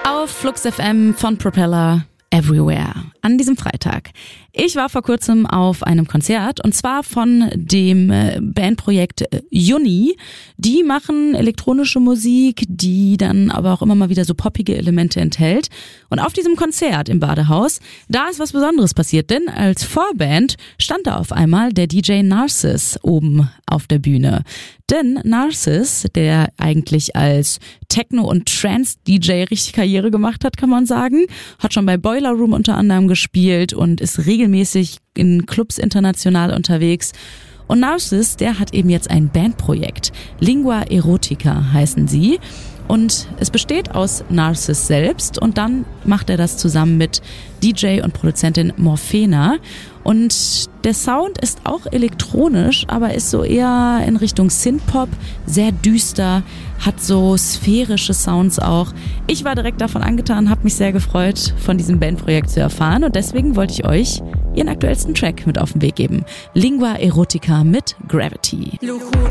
Auf Flux FM von Propeller Everywhere an diesem Freitag. Ich war vor kurzem auf einem Konzert und zwar von dem Bandprojekt Juni. Die machen elektronische Musik, die dann aber auch immer mal wieder so poppige Elemente enthält. Und auf diesem Konzert im Badehaus, da ist was Besonderes passiert, denn als Vorband stand da auf einmal der DJ Narcissus oben auf der Bühne. Denn Narcissus, der eigentlich als Techno- und Trance-DJ richtig Karriere gemacht hat, kann man sagen, hat schon bei Boiler Room unter anderem gespielt und ist regelmäßig in Clubs international unterwegs. Und Narcissus, der hat eben jetzt ein Bandprojekt. Lingua Erotica heißen sie. Und es besteht aus Narcissus selbst und dann macht er das zusammen mit DJ und Produzentin Morphena. Und der Sound ist auch elektronisch, aber ist so eher in Richtung Synthpop, sehr düster, hat so sphärische Sounds auch. Ich war direkt davon angetan, habe mich sehr gefreut, von diesem Bandprojekt zu erfahren und deswegen wollte ich euch ihren aktuellsten Track mit auf den Weg geben. Lingua Erotica mit Gravity.